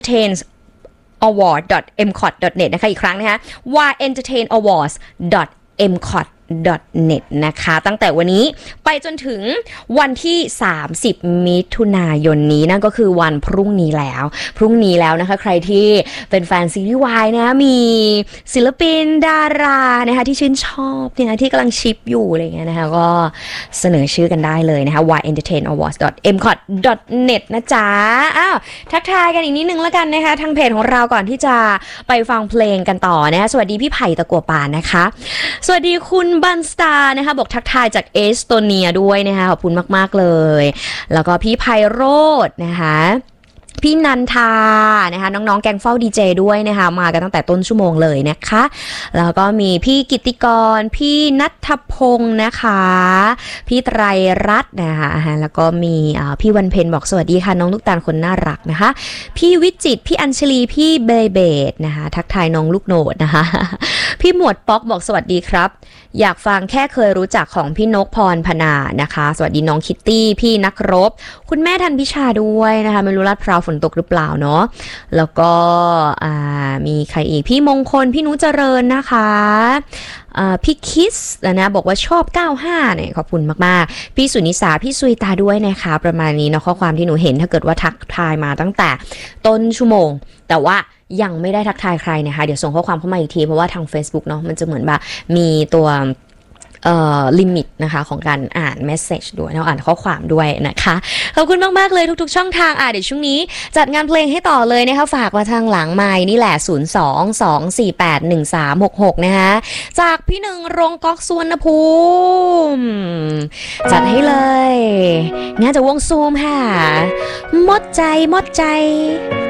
entertainaward.mcot.net นะคะอีกครั้งนะคะ entertainawards.mcot.net นะคะตั้งแต่วันนี้ไปจนถึงวันที่30มิถุนายนนี้นั่นก็คือวันพรุ่งนี้แล้วนะคะใครที่เป็นแฟนซีรีส์วายนะมีศิลปินดารานะคะที่ชื่นชอบเนี่ยที่กำลังชิปอยู่อะไรเงี้ยนะคะก็เสนอชื่อกันได้เลยนะคะ entertainawards.mcot.net นะจ๊ะอ้าวทักทายกันอีกนิดนึงแล้วกันนะคะทางเพจของเราก่อนที่จะไปฟังเพลงกันต่อนะคะสวัสดีพี่ไผ่ตะกั่วป่านะคะสวัสดีคุณบันสตาร์นะคะบอกทักทายจากเอสโตเนียด้วยนะคะขอบคุณมากๆเลยแล้วก็พี่ไพโรจน์นะคะพี่นันทานะคะน้องๆแกงเฝ้าดีเจด้วยนะคะมากันตั้งแต่ต้นชั่วโมงเลยนะคะแล้วก็มีพี่กิตติกรพี่ณัฐพงศ์นะคะพี่ไตรรัตน์นะคะแล้วก็มีพี่วันเพ็ญบอกสวัสดีค่ะน้องลูกตาลคนน่ารักนะคะพี่วิจิตรพี่อัญชลีพี่เบเบดนะคะทักทายน้องลูกโหนดนะคะพี่หมวดป๊อกบอกสวัสดีครับอยากฟังแค่เคยรู้จักของพี่นกพรพนานะคะสวัสดีน้องคิตตี้พี่นักรบคุณแม่ทันพิชาด้วยนะคะไม่รู้ลาดพร้าวฝนตกหรือเปล่าเนาะแล้วก็มีใครอีกพี่มงคลพี่นุเจริญนะคะพี่คิสนะบอกว่าชอบ95เนี่ยขอบคุณมากๆพี่สุนิสาพี่ซุยตาด้วยนะคะประมาณนี้เนาะข้อความที่หนูเห็นถ้าเกิดว่าทักทายมาตั้งแต่ต้นชั่วโมงแต่ว่ายังไม่ได้ทักทายใครนะคะเดี๋ยวส่งข้อความเข้ามาอีกทีเพราะว่าทาง Facebook เนาะมันจะเหมือนแบบมีตัวลิมิตนะคะของการอ่านเมสเซจด้วยอ่านข้อความด้วยนะคะขอบคุณมากๆเลยทุกๆช่องทางเดี๋ยวช่วงนี้จัดงานเพลงให้ต่อเลยนะคะฝากมาทางหลังไมค์นี่แหละ02-248-1366นะคะจากพี่หนึ่งรงก๊อกสุวรรณภูมิจัดให้เลยงั้นจะวงซูมค่ะหมดใจ